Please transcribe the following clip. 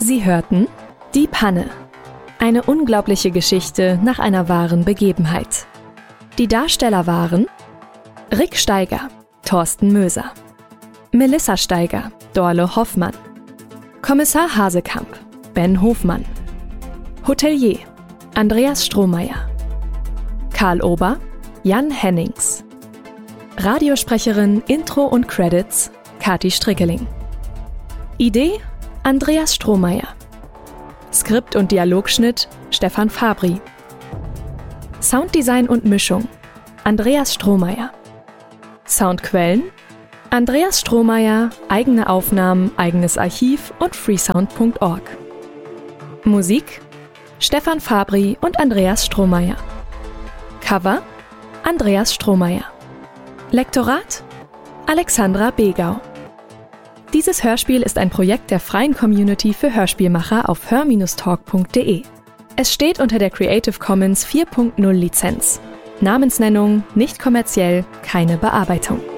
Sie hörten Die Panne. Eine unglaubliche Geschichte nach einer wahren Begebenheit. Die Darsteller waren Rick Steiger, Thorsten Möser, Melissa Steiger, Dorle Hoffmann, Kommissar Hasekamp, Ben Hofmann, Hotelier, Andreas Strohmeier, Karl Ober, Jan Hennings, Radiosprecherin, Intro und Credits, Kati Strickeling. Idee, Andreas Strohmeier. Skript und Dialogschnitt, Stefan Fabri. Sounddesign und Mischung, Andreas Strohmeier. Soundquellen, Andreas Strohmeier, eigene Aufnahmen, eigenes Archiv und freesound.org. Musik, Stefan Fabri und Andreas Strohmeier. Cover, Andreas Strohmeier. Lektorat, Alexandra Begau. Dieses Hörspiel ist ein Projekt der freien Community für Hörspielmacher auf hör-talk.de. Es steht unter der Creative Commons 4.0 Lizenz. Namensnennung, nicht kommerziell, keine Bearbeitung.